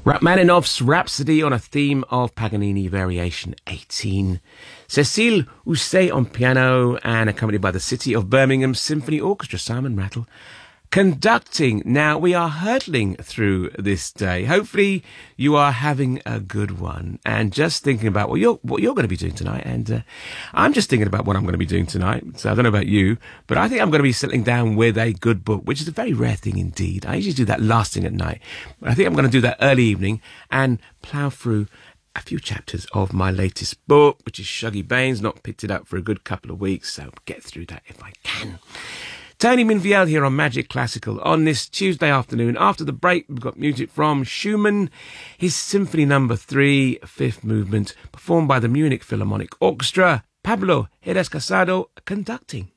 Rachmaninoff's Rhapsody on a theme of Paganini Variation 18. Cécile Housset on piano and accompanied by the City of Birmingham Symphony Orchestra, Simon Rattle, conducting. Now, we are hurtling through this day. Hopefully, you are having a good one and just thinking about what you're going to be doing tonight. And I'm just thinking about what I'm going to be doing tonight. So I don't know about you, but I think I'm going to be settling down with a good book, which is a very rare thing indeed. I usually do that last thing at night, but I think I'm going to do that early evening and plough through a few chapters of my latest book, which is Shuggie Baines. Not picked it up for a good couple of weeks, so get through that if I can. Tony Minviel here on Magic Classical on this Tuesday afternoon. After the break, we've got music from Schumann, his Symphony No. 3, Fifth Movement, performed by the Munich Philharmonic Orchestra. Pablo Jerez Casado conducting.